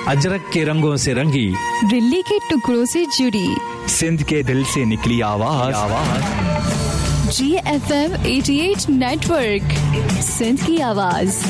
अजरक के रंगों से रंगी, दिल्ली के टुकड़ों से जुड़ी, सिंध के दिल से निकली आवाज। GFM 88 नेटवर्क, सिंध की आवाज।